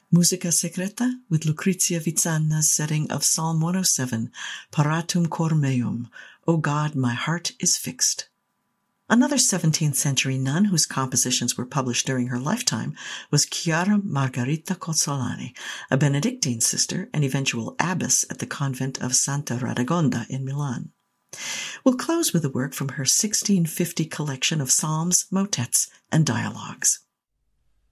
Musica Secreta with Lucrezia Vizzana's setting of Psalm 107, Paratum cor meum, O God, my heart is fixed. Another 17th century nun whose compositions were published during her lifetime was Chiara Margherita Cozzolani, a Benedictine sister and eventual abbess at the convent of Santa Radegonda in Milan. We'll close with a work from her 1650 collection of psalms, motets, and dialogues.